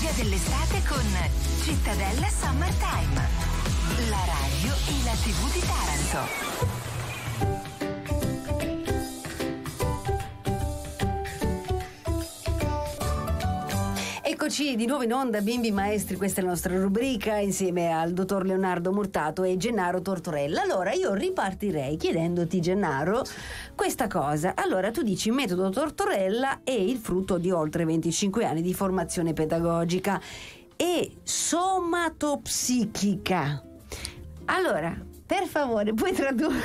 magia dell'estate con Cittadella Summertime. La radio e la TV di Taranto. Eccoci di nuovo in onda, bimbi maestri, questa è la nostra rubrica insieme al dottor Leonardo Murtato e Gennaro Tortorella. Allora io ripartirei chiedendoti, Gennaro, questa cosa. Allora tu dici metodo Tortorella è il frutto di oltre 25 anni di formazione pedagogica e somatopsichica. Allora, per favore, puoi tradurre?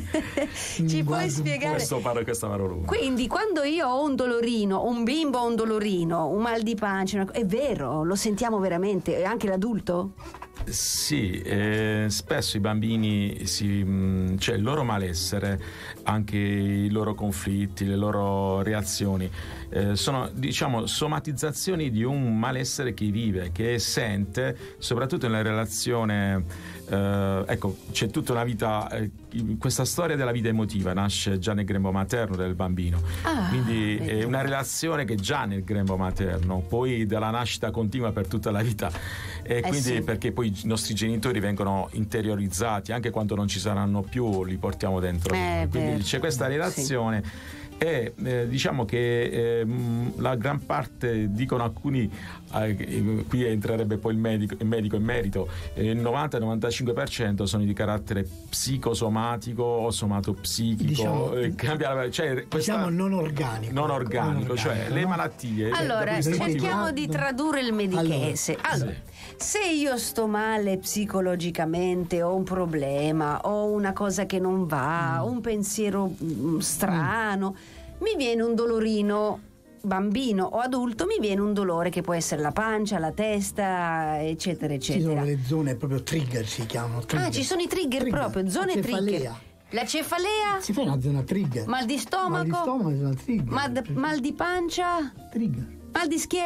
Ci puoi spiegare? Questa parola. Quindi, quando io ho un dolorino, un bimbo ha un dolorino, un mal di pancia, è vero? Lo sentiamo veramente? Anche l'adulto? Sì, spesso i bambini cioè il loro malessere, anche i loro conflitti, le loro reazioni sono, diciamo, somatizzazioni di un malessere che vive, che sente, soprattutto nella relazione. Ecco, c'è tutta una vita, questa storia della vita emotiva nasce già nel grembo materno del bambino, quindi è una relazione che già nel grembo materno, poi dalla nascita continua per tutta la vita, e quindi sì. Perché poi i nostri genitori vengono interiorizzati, anche quando non ci saranno più li portiamo dentro, quindi c'è questa relazione. Sì. E diciamo che la gran parte, dicono alcuni, qui entrerebbe poi il medico in merito, il 90-95% sono di carattere psicosomatico o somatopsichico, diciamo non organico, cioè le malattie. Allora cerchiamo di tradurre il medichese. Allora, se io sto male psicologicamente, ho un problema, ho una cosa che non va, un pensiero strano, mi viene un dolorino, bambino o adulto, mi viene un dolore che può essere la pancia, la testa, eccetera eccetera. Ci sono le zone proprio trigger, si chiamano trigger. Ci sono i trigger proprio, zone trigger. La cefalea? Si fa una zona trigger. Mal di stomaco? Mal di stomaco è una trigger. Mal di pancia? Trigger. Mal di schiena?